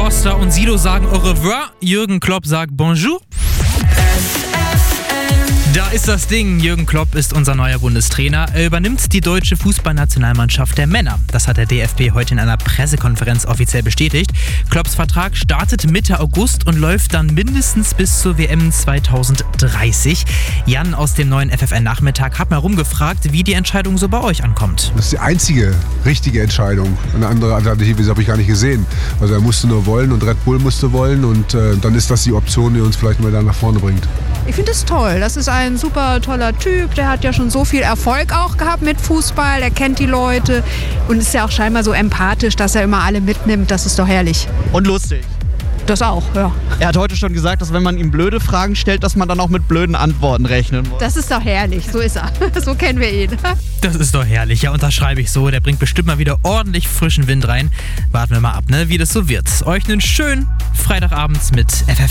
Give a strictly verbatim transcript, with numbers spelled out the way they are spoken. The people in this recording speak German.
Costa und Sido sagen au revoir, Jürgen Klopp sagt bonjour. Da ist das Ding. Jürgen Klopp ist unser neuer Bundestrainer. Er übernimmt die deutsche Fußballnationalmannschaft der Männer. Das hat der D F B heute in einer Pressekonferenz offiziell bestätigt. Klopps Vertrag startet Mitte August und läuft dann mindestens bis zur W M zwanzig dreißig. Jan aus dem neuen F F N-Nachmittag hat mal rumgefragt, wie die Entscheidung so bei euch ankommt. Das ist die einzige richtige Entscheidung. Eine andere Alternative habe ich gar nicht gesehen. Also er musste nur wollen und Red Bull musste wollen und äh, dann ist das die Option, die uns vielleicht mal da nach vorne bringt. Ich finde es toll. Das ist ein super toller Typ. Der hat ja schon so viel Erfolg auch gehabt mit Fußball. Er kennt die Leute und ist ja auch scheinbar so empathisch, dass er immer alle mitnimmt. Das ist doch herrlich. Und lustig. Das auch, ja. Er hat heute schon gesagt, dass wenn man ihm blöde Fragen stellt, dass man dann auch mit blöden Antworten rechnen muss. Das ist doch herrlich. So ist er. So kennen wir ihn. Das ist doch herrlich. Ja, unterschreibe ich so. Der bringt bestimmt mal wieder ordentlich frischen Wind rein. Warten wir mal ab, ne, wie das so wird. Euch einen schönen Freitagabend mit F F